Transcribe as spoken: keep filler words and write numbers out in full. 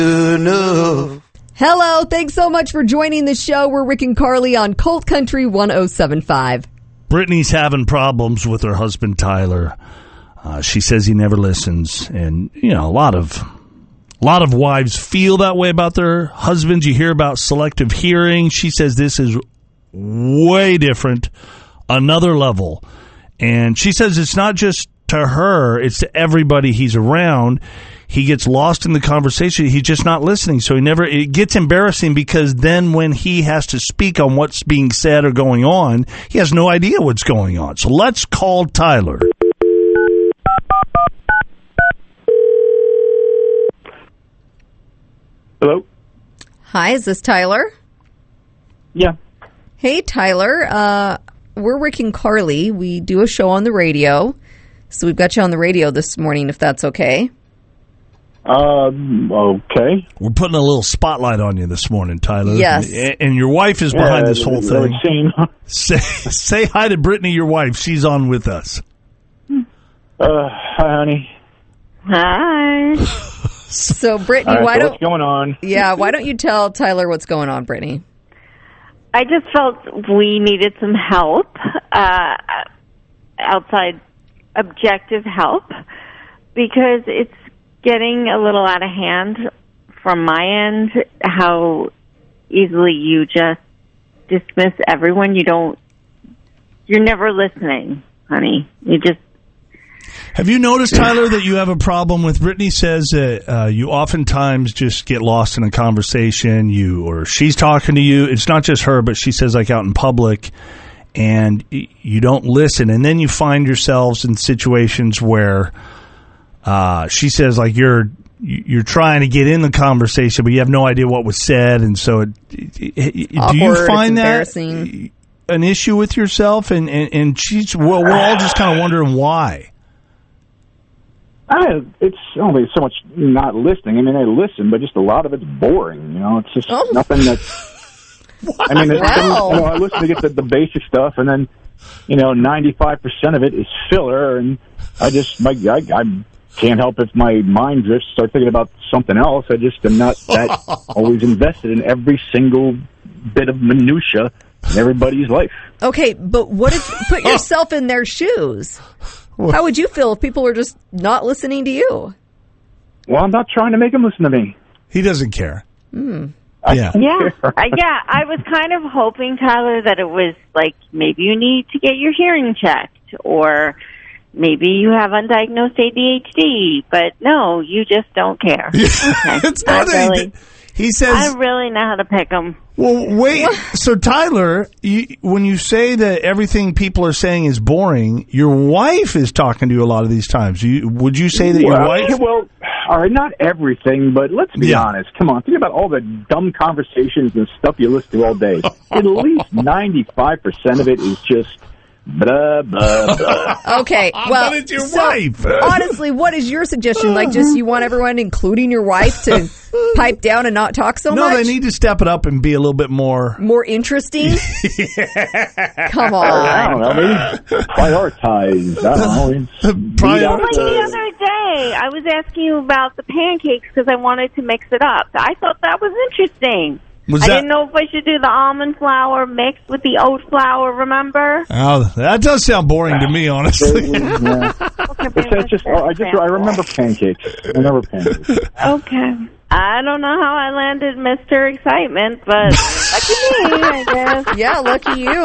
enough. Hello, thanks so much for joining the show. We're Rick and Carly on Colt Country one oh seven point five. Brittany's having problems with her husband, Tyler. Uh, she says he never listens. And, you know, a lot of a lot of wives feel that way about their husbands. You hear about selective hearing. She says this is way different, another level. And she says it's not just to her, it's to everybody he's around. He gets lost in the conversation. He's just not listening. So he never, it gets embarrassing because then when he has to speak on what's being said or going on, he has no idea what's going on. So let's call Tyler. Hello? Hi, is this Tyler? Yeah. Hey, Tyler. Uh, we're Rick and Carly. We do a show on the radio. So we've got you on the radio this morning, if that's okay. Um, okay. We're putting a little spotlight on you this morning, Tyler. Yes. And, and your wife is behind yeah, this whole really thing. seen. Say, say hi to Brittany, your wife. She's on with us. Uh, hi, honey. Hi. So, Brittany, All right, why so don't... what's going on? Yeah, why don't you tell Tyler what's going on, Brittany? I just felt we needed some help, uh, outside objective help, because it's getting a little out of hand from my end, how easily you just dismiss everyone. You don't, you're never listening, honey. You just... Have you noticed, Tyler, that you have a problem with Brittany says that uh, you oftentimes just get lost in a conversation, you or she's talking to you. It's not just her, but she says like out in public, and you don't listen. And then you find yourselves in situations where uh, she says like you're you're trying to get in the conversation, but you have no idea what was said. And so it, it, Awkward, do you find it's that embarrassing. an issue with yourself? And, and, and she's, well, we're all just kind of wondering why. I, it's only so much not listening. I mean, I listen, but just a lot of it's boring. You know, it's just Oh. nothing that's... I mean, it's, Wow. you know, I listen to get the, the basic stuff, and then, you know, ninety-five percent of it is filler, and I just, my, I, I can't help if my mind drifts, start thinking about something else. I just am not that always invested in every single bit of minutia in everybody's life. Okay, but what if... Put yourself in their shoes. How would you feel if people were just not listening to you? Well, I'm not trying to make them listen to me. He doesn't care. Mm. Yeah. Yeah, uh, yeah. I was kind of hoping, Tyler, that it was like maybe you need to get your hearing checked, or maybe you have undiagnosed A D H D. But no, you just don't care. Okay. It's not I that really, he, he says. I really know how to pick them. Well, wait. So, Tyler, you, when you say that everything people are saying is boring, your wife is talking to you a lot of these times. You, would you say that well, your wife? Well, all right, not everything, but let's be Yeah. honest. Come on, think about all the dumb conversations and stuff you listen to all day. At least ninety-five percent of it is just blah, blah, blah. Okay, well, But it's your so, wife. honestly, what is your suggestion? Like, just you want everyone, including your wife, to pipe down and not talk so no, much? they need to step it up and be a little bit more. More interesting? Come I on. don't know, maybe prioritize. I don't know. It's Prior- Well, like the other day, I was asking you about the pancakes because I wanted to mix it up. I thought that was interesting. Was I that- didn't know if I should do the almond flour mixed with the oat flour, remember? Oh, that does sound boring to me, honestly. yeah. It's, it's just, oh, I just, I remember pancakes. I remember pancakes. Okay. I don't know how I landed Mister Excitement, but lucky me, I guess. Yeah, lucky you.